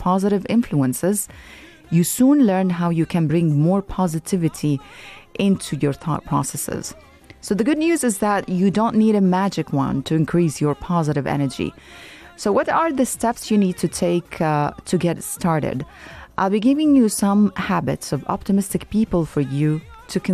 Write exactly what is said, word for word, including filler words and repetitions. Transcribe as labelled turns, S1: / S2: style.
S1: positive influences, you soon learn how you can bring more positivity into your thought processes. So the good news is that you don't need a magic wand to increase your positive energy. So what are the steps you need to take uh, to get started? I'll be giving you some habits of optimistic people for you to consider.